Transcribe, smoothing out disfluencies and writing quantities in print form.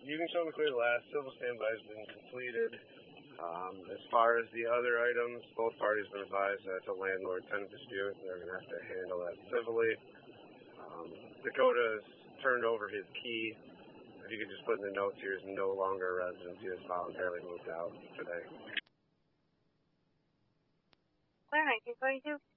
You can show me clear the last. Civil standby has been completed. As far as the other items, both parties have been advised that it's a landlord-tenant dispute. They're going to have to handle that civilly. Dakota's turned over his key. If you could just put in the notes, he is no longer a resident. He has voluntarily moved out today. Clear 1922.